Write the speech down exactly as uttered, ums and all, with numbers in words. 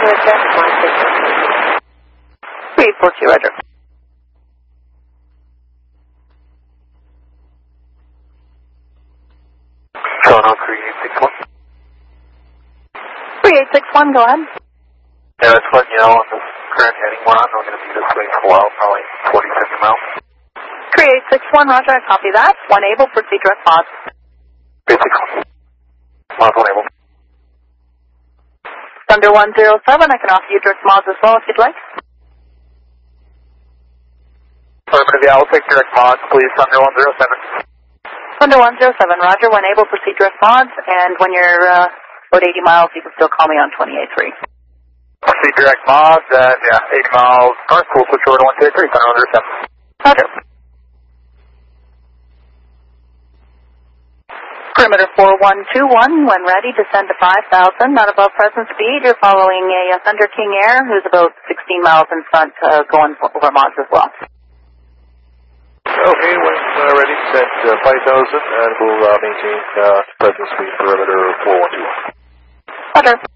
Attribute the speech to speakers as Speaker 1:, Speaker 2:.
Speaker 1: adjust my signal.
Speaker 2: three eight four two, roger.
Speaker 3: Toronto three eight six one.
Speaker 2: three eight six one, go ahead.
Speaker 3: Yeah, that's letting you know on the current heading we're on. We're going to be this way for a while, probably forty, fifty miles.
Speaker 2: three eight six one, roger, I copy that. One able, proceed direct mods.
Speaker 3: Basic. Mod one able.
Speaker 2: Thunder one zero seven, I can offer you direct mods as well if you'd like.
Speaker 3: Affirmative, yeah, I'll take direct mods, please. Thunder one zero seven.
Speaker 2: Thunder one zero seven, roger, one able, proceed direct mods, and when you're uh, about eighty miles, you can still call me on twenty-eight three.
Speaker 3: Proceed direct mods, and yeah, eighty miles. North, we'll switch over to one two eight three, Thunder one zero seven.
Speaker 2: Roger. Perimeter four one two one, when ready, descend to five thousand, not above present speed. You're following a, a Thunder King Air, who's about sixteen miles in front, uh, going over mods as well.
Speaker 4: Okay, when uh, ready, descend uh, five thousand, and we'll uh, maintain uh, present speed perimeter four one two one.
Speaker 2: Roger.